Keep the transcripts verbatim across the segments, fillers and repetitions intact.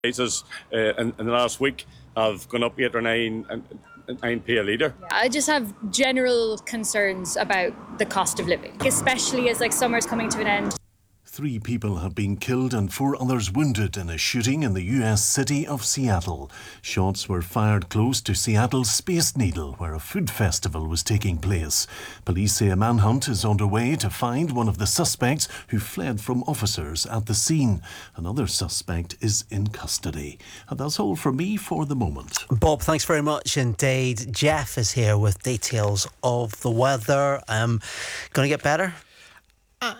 Prices uh, in, in the last week have gone up eight or nine nine p a litre. I just have general concerns about the cost of living, especially as like summer's coming to an end. Three people have been killed and four others wounded in a shooting in the U S city of Seattle. Shots were fired close to Seattle's Space Needle, where a food festival was taking place. Police say a manhunt is underway to find one of the suspects who fled from officers at the scene. Another suspect is in custody. And that's all from me for the moment. Bob, thanks very much indeed. Jeff is here with details of the weather. Um, going to get better? Uh,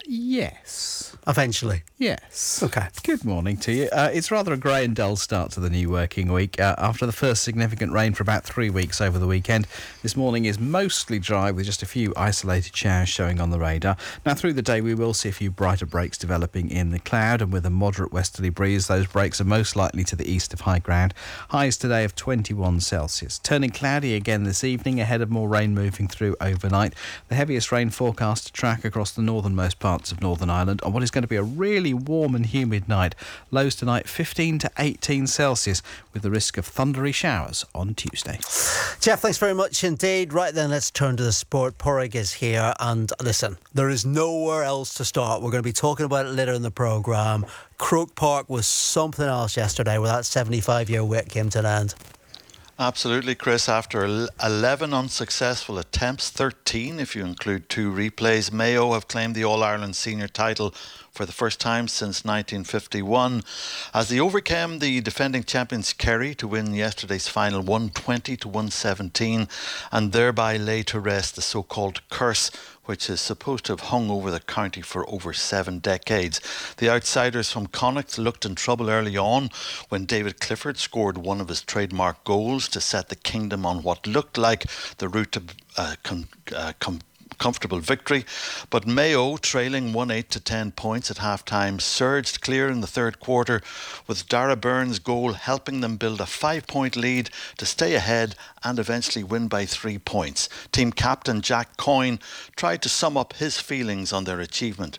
yes. Eventually. Yes. Okay. Good morning to you. Uh, it's rather a grey and dull start to the new working week. Uh, after the first significant rain for about three weeks over the weekend, this morning is mostly dry with just a few isolated showers showing on the radar. Now, through the day, we will see a few brighter breaks developing in the cloud, and with a moderate westerly breeze, those breaks are most likely to the east of high ground. Highs today of twenty-one Celsius. Turning cloudy again this evening ahead of more rain moving through overnight. The heaviest rain forecast to track across the northernmost parts of Northern Ireland on what is going to be a really warm and humid night. Lows tonight fifteen to eighteen Celsius with the risk of thundery showers on Tuesday. Jeff, thanks very much indeed. Right then, let's turn to the sport. Porrig is here, and listen, there is nowhere else to start. We're going to be talking about it later in the programme. Croke Park was something else yesterday where that seventy-five year wait came to an end. Absolutely, Chris. After eleven unsuccessful attempts, thirteen if you include two replays, Mayo have claimed the All-Ireland senior title for the first time since nineteen fifty-one, as they overcame the defending champions Kerry to win yesterday's final one twenty to one seventeen, and thereby lay to rest the so-called curse which is supposed to have hung over the county for over seven decades. The outsiders from Connacht looked in trouble early on when David Clifford scored one of his trademark goals to set the kingdom on what looked like the route to uh, com- uh, com- comfortable victory, but Mayo, trailing one eight to ten points at half-time, surged clear in the third quarter, with Dara Byrne's goal helping them build a five-point lead to stay ahead and eventually win by three points. Team captain Jack Coyne tried to sum up his feelings on their achievement.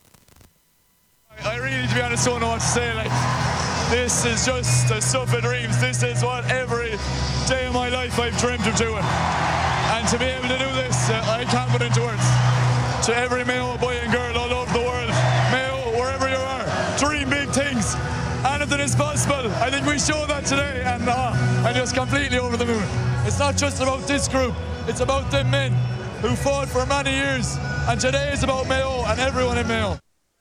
I really, to be honest, don't know what to say. Like, this is just the stuff of dreams. This is what every day of my life I've dreamed of doing. And to be able to do this, uh, I can't put into words. To every Mayo boy and girl all over the world, Mayo, wherever you are, dream big things. Anything is possible. I think we showed that today, and uh, I'm just completely over the moon. It's not just about this group, it's about them men who fought for many years. And today is about Mayo and everyone in Mayo.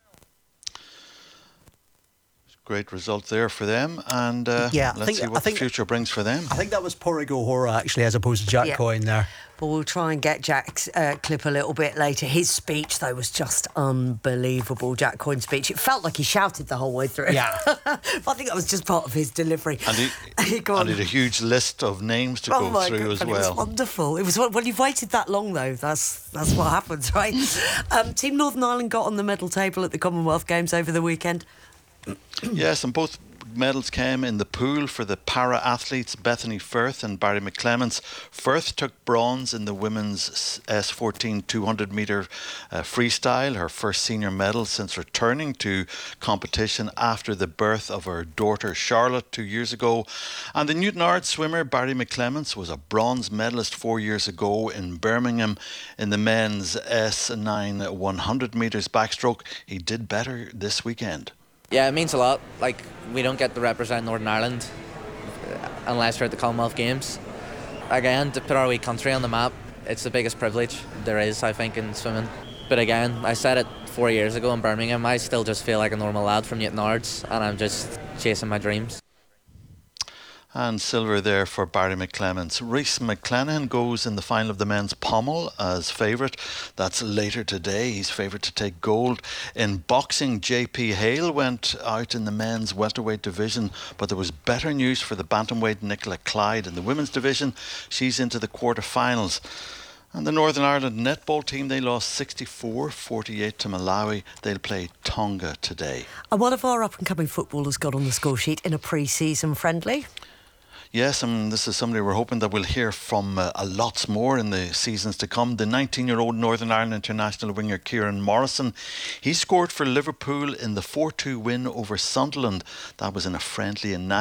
Great result there for them, and uh, yeah, let's think, see what think, the future brings for them. I think that was Porrig O'Hora actually, as opposed to Jack yeah. Coyne there. But we'll try and get Jack's uh, clip a little bit later. His speech, though, was just unbelievable. Jack Coyne's speech. It felt like he shouted the whole way through. Yeah. I think that was just part of his delivery. And he, and he had a huge list of names to oh go through God, as well. It was wonderful. It was when you've waited that long, though. That's that's what happens, right? um, Team Northern Ireland got on the medal table at the Commonwealth Games over the weekend. Yes, and both medals came in the pool for the para-athletes Bethany Firth and Barry McClements. Firth took bronze in the women's S fourteen two hundred metre uh, freestyle, her first senior medal since returning to competition after the birth of her daughter Charlotte two years ago. And the Newtonard swimmer Barry McClements was a bronze medalist four years ago in Birmingham in the men's S nine one hundred metres backstroke. He did better this weekend. Yeah, it means a lot. Like, we don't get to represent Northern Ireland unless we're at the Commonwealth Games. Again, to put our wee country on the map, it's the biggest privilege there is, I think, in swimming. But again, I said it four years ago in Birmingham, I still just feel like a normal lad from Newtonards, and I'm just chasing my dreams. And silver there for Barry McClements. Rhys McClenaghan goes in the final of the men's pommel as favourite. That's later today. He's favourite to take gold. In boxing, J P Hale went out in the men's welterweight division, but there was better news for the bantamweight Nicola Clyde. In the women's division, she's into the quarterfinals. And the Northern Ireland netball team, they lost sixty-four forty-eight to Malawi. They'll play Tonga today. And one of our up-and-coming footballers got on the score sheet in a pre-season friendly. Yes, and this is somebody we're hoping that we'll hear from uh, a lots more in the seasons to come. The nineteen-year-old Northern Ireland international winger Kieran Morrison, he scored for Liverpool in the four two win over Sunderland. That was in a friendly and